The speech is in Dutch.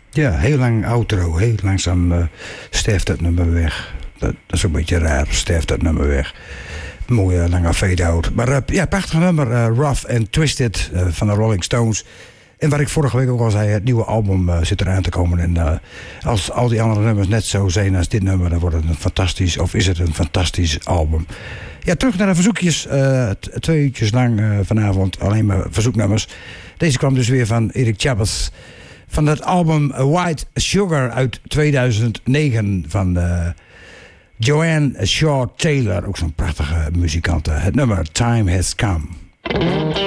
Ja, heel lang outro. Heel langzaam sterft dat nummer weg. Dat is een beetje raar, sterft dat nummer weg. Mooie lange fade-out. Maar ja, prachtig nummer. Rough and Twisted van de Rolling Stones. En wat ik vorige week ook al zei, het nieuwe album zit eraan te komen. En als al die andere nummers net zo zijn als dit nummer, dan wordt het een fantastisch, of is het een fantastisch album. Ja, terug naar de verzoekjes. 2 uurtjes lang vanavond alleen maar verzoeknummers. Deze kwam dus weer van Eric Chabas. Van het album White Sugar uit 2009 van Joanne Shaw Taylor. Ook zo'n prachtige muzikante. Het nummer Time Has Come.